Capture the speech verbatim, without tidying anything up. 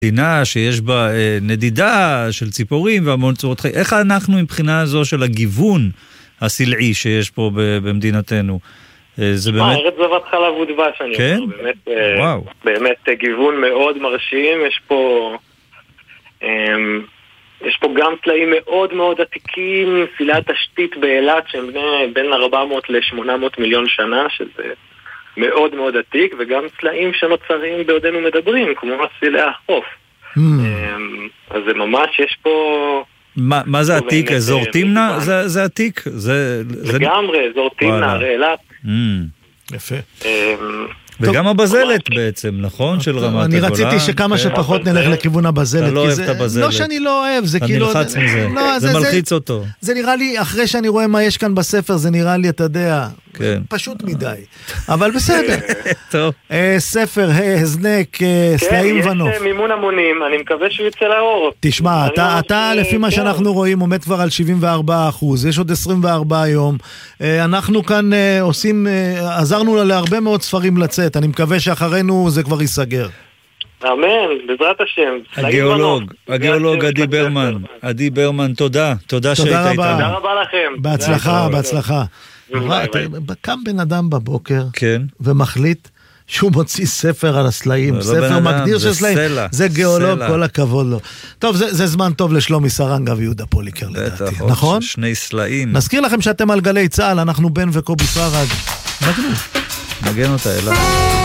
מדינה שיש בה נדידה של ציפורים והמון צורות חיים. איך אנחנו מבחינה הזו של הגיוון הסלעי שיש פה במדינתנו? זה באמת... ארץ זבת חלב ודבש, אני כן? אומר. באמת, וואו. באמת גיוון מאוד מרשים. יש פה... יש פה גם סלעים מאוד מאוד עתיקים, סלעי התשתית באילת שהם בין ארבע מאות ל-שמונה מאות מיליון שנה, שזה מאוד מאוד עתיק, וגם סלעים שנוצרים בעודנו מדברים, כמו סלעי החוף. אז זה ממש, יש פה... מה זה עתיק? אזור תמנע? זה עתיק? לגמרי, אזור תמנע, הרי אילת. יפה. וגם הבזלת בעצם, נכון? של רמת הגולן. אני רציתי שכמה שפחות נלך לכיוון הבזלת. אתה לא אוהב את הבזלת. לא שאני לא אוהב, זה כאילו... אתה נלחץ מזה. זה מלחיץ אותו. זה נראה לי, אחרי שאני רואה מה יש כאן בספר, זה נראה לי, אתה יודע, פשוט מדי. אבל בסדר. טוב. ספר, הזנק, סלעים ונוף. יש מימון המונים, אני מקווה שהוא יצא לאור. תשמע, אתה לפי מה שאנחנו רואים עומד כבר על שבעים וארבעה אחוז, יש עוד עשרים וארבעה יום. אנחנו כאן עושים, עזרנו להרבה מאוד ספרים לצאת, אני מקווה שאחרינו זה כבר ייסגר. אמן, בעזרת השם. הגיאולוג, הגיאולוג עדי ברמן, עדי ברמן, תודה, תודה שהיית איתנו. תודה רבה לכם. בהצלחה, בהצלחה. קם בן אדם בבוקר ומחליט שהוא מוציא ספר על הסלעים, ספר מגדיר של סלעים, זה גיאולוג, כל הכבוד לו. טוב, זה זמן טוב לשלומי סרנגה ויהודה פוליקר לדעתי, נכון? שני סלעים. נזכיר לכם שאתם על גלי צהל, אנחנו בן וקובי פרג. נגנו. נגן אותה אליי.